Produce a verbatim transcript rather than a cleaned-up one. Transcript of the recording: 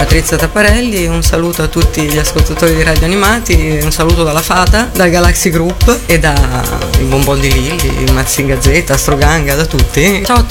Patrizia Tapparelli, un saluto a tutti gli ascoltatori di Radio Animati, un saluto dalla Fata, dal Galaxy Group e da il Bonbon di Lilli, Mazinga Z, Astroganga, da tutti. Ciao a